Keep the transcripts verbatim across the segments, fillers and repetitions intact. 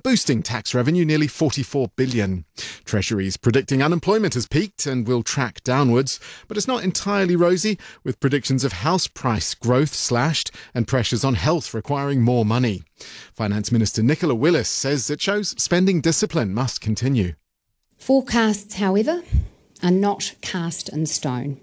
boosting tax revenue nearly forty-four billion dollars. Treasury's predicting unemployment has peaked and will track downwards, but it's not entirely rosy, with predictions of house price growth slashed and pressures on health requiring more money. Finance Minister Nicola Willis says it shows spending discipline must continue. Forecasts, however, are not cast in stone.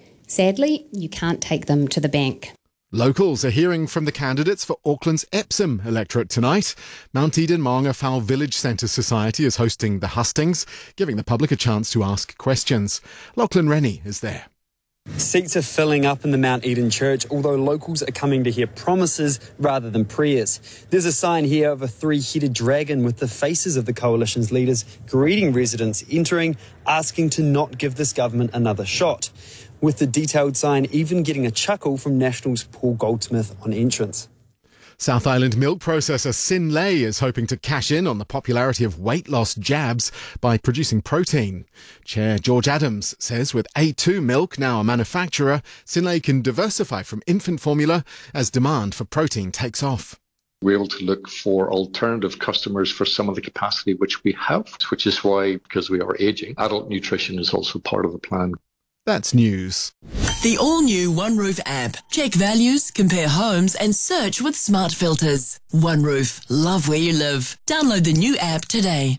Sadly, you can't take them to the bank. Locals are hearing from the candidates for Auckland's Epsom electorate tonight. Mount Eden Maunga Fowl Village Centre Society is hosting the hustings, giving the public a chance to ask questions. Lachlan Rennie is there. Seats are filling up in the Mount Eden Church, although locals are coming to hear promises rather than prayers. There's a sign here of a three-headed dragon with the faces of the coalition's leaders greeting residents entering, asking to not give this government another shot, with the detailed sign even getting a chuckle from National's Paul Goldsmith on entrance. South Island milk processor Synlait is hoping to cash in on the popularity of weight loss jabs by producing protein. Chair George Adams says with A two Milk now a manufacturer, Synlait can diversify from infant formula as demand for protein takes off. We're able to look for alternative customers for some of the capacity which we have, which is why, because we are ageing, adult nutrition is also part of the plan. That's news. The all-new OneRoof app. Check values, compare homes and search with smart filters. OneRoof. Love where you live. Download the new app today.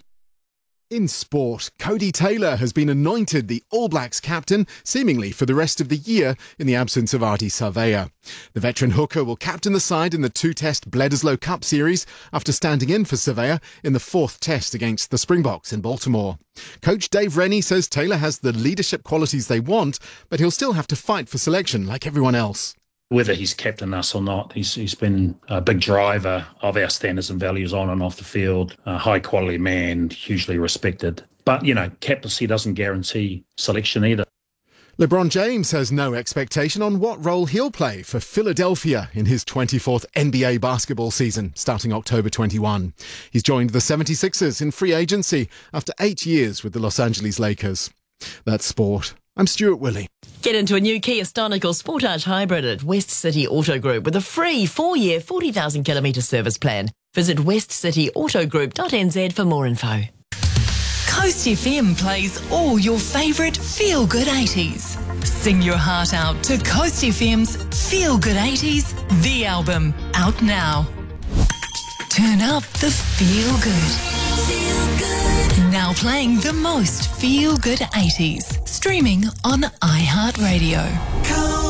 In sport, Cody Taylor has been anointed the All Blacks captain, seemingly for the rest of the year, in the absence of Ardie Savea. The veteran hooker will captain the side in the two-test Bledisloe Cup series after standing in for Savea in the fourth test against the Springboks in Baltimore. Coach Dave Rennie says Taylor has the leadership qualities they want, but he'll still have to fight for selection like everyone else. Whether he's captained us or not, he's he's been a big driver of our standards and values on and off the field. A high-quality man, hugely respected. But, you know, captaincy doesn't guarantee selection either. LeBron James has no expectation on what role he'll play for Philadelphia in his twenty-fourth N B A basketball season, starting October twenty-first. He's joined the seventy-sixers in free agency after eight years with the Los Angeles Lakers. That's sport. I'm Stuart Willey. Get into a new Kia Stonical Sportage Hybrid at West City Auto Group with a free four-year, forty thousand kilometre service plan. Visit west city auto group dot n z for more info. Coast F M plays all your favourite feel-good eighties. Sing your heart out to Coast F M's Feel Good eighties, the album, out now. Turn up the feel good. Feel good. Now playing the most feel good eighties. Streaming on iHeartRadio.